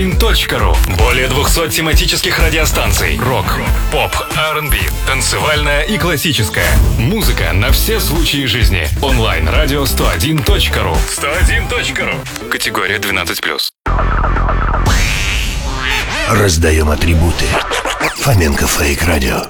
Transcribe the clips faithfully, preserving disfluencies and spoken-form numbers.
один точка ру. Более двухсот тематических радиостанций. Рок, поп, ар энд би, танцевальная и классическая. Музыка на все случаи жизни. Онлайн радио сто один точка ру. сто один точка ру. Категория двенадцать плюс. Раздаем атрибуты. Фоменко Фейк Радио.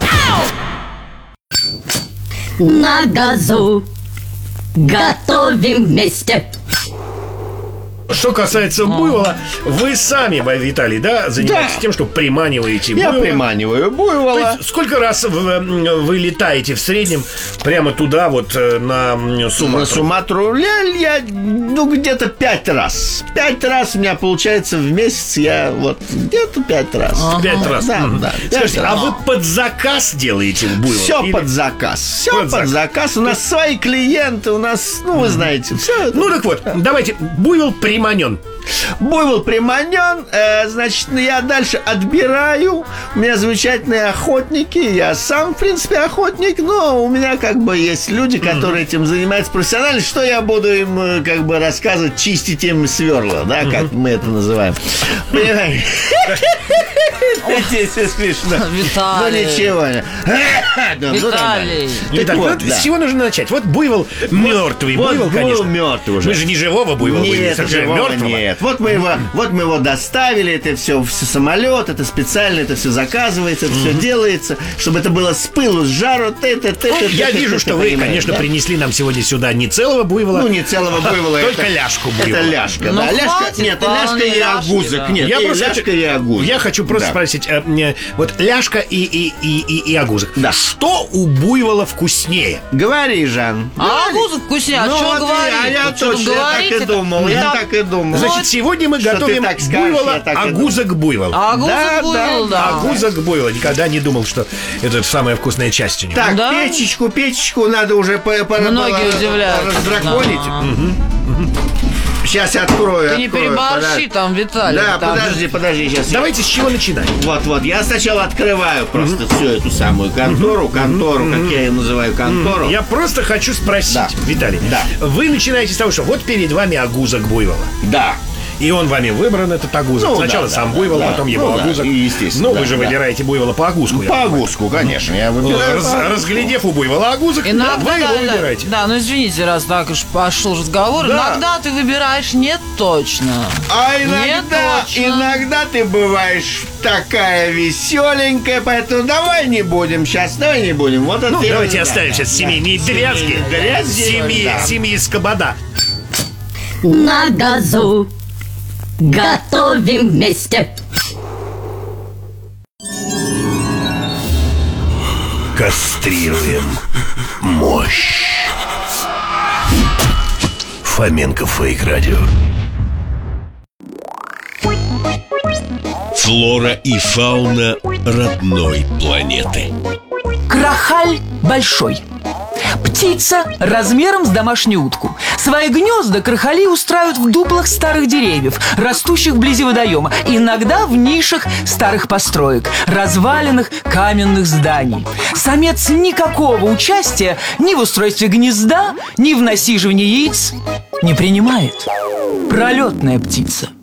На газу готовим вместе. Что касается буйвола, вы сами, Виталий, да, занимаетесь Да. тем, что приманиваете Я буйвола? приманиваю То буйвола. есть сколько раз вы, вы летаете в среднем прямо туда, вот э, на Суматру? На Суматру я, я, ну, где-то пять раз. Пять раз у меня получается в месяц. Я вот где-то пять раз. Пять раз. Да, Мгм. да. Скажите, Пять а раз. вы под заказ делаете буйвола? Все Или- под заказ. Все Под под, заказ. заказ. У нас свои клиенты, у нас, ну, вы знаете, все. Ну так вот, давайте, буйвол приманен. Буйвол приманен, э, значит, я дальше отбираю. У меня замечательные охотники. Я сам, в принципе, охотник, но у меня как бы есть люди, которые этим занимаются профессионально. Что я буду им э, как бы рассказывать, чистить им сверла, да, как мы это называем. Понимаете? Это смешно. Ну Виталий. ничего. Ну, Виталий. Итак, Так вот вот, да. с чего нужно начать? Вот буйвол мертвый, Вот буйвол, конечно. мертвый уже. Мы же не живого буйвола, были, Нет, совершенно живого мертвого. нет. Вот мы его, вот мы его доставили, это все, все самолет, это специально, это все заказывается, это все делается, чтобы это было с пылу, с жару. Ты, ты, ты, ты, Я ты, вижу, ты, что ты вы, понимаешь, конечно, да? принесли нам сегодня сюда не целого буйвола. Ну, не целого буйвола. Только это- ляжку буйвола. Это ляжка, Ну, да. Ляжка, хватит, нет, и ладно, ляжка и ляжки, агузок. да. Нет, Я и просто ляжка хочу- и агузок. Я хочу просто Да. спросить, э, мне, вот ляжка и, и, и, и, и агузок. Да. Что у буйвола вкуснее? Говори, Жан. А агузок вкуснее, а Ну, что вот говорить? я, я Вот что точно, я так говорите, и думал, вы я там- так и думал. Значит, сегодня мы Что ты готовим так скажешь, буйвола я так и агузок буйвол. А агузок Да, был, да, да. Агузок буйвола. Никогда не думал, что это самая вкусная часть у него. Так, Да? печечку, печечку надо уже по, по, Многие по- удивляются. раздраконить. Да. Сейчас я открою. Ты не открою, переборщи подожди. там, Виталий. Да, там. подожди, подожди, сейчас. Давайте с чего начинать? Вот, вот, я сначала открываю просто всю эту самую контору, контору, как я ее называю, контору. Я просто хочу спросить, Да. Виталий. Да. Вы начинаете с того, что вот перед вами агузок буйвола. Да. И он вами выбран, этот агузок. Ну, Сначала да, сам да, буйвол, да, потом да. его Ну, да, агузок. и естественно, Ну, да, вы же да. выбираете буйвола по агузку. я По понимаю. агузку, конечно, я выбираю. Раз- по агузку. разглядев у буйвола агузок, Иногда, вы его да, да, выбираете. да, ну извините, раз так уж пошел разговор. Да. Иногда ты выбираешь не точно. А Не иногда, точно. иногда ты бываешь такая веселенькая, поэтому давай не будем сейчас, давай не будем. Вот это Ну, я- давайте да, оставим да, сейчас да. семейные дрязги. Семейные дрязги, Семьи, да. семьи Скобода. На газу готовим вместе. Кастрируем мощь. Фоменко Фейк Радио. Флора и фауна родной планеты. Крахаль большой. Птица размером с домашнюю утку. Свои гнезда крахали устраивают в дуплах старых деревьев, растущих вблизи водоема, иногда в нишах старых построек, разваленных каменных зданий. Самец никакого участия ни в устройстве гнезда, ни в насиживании яиц не принимает. Пролетная птица.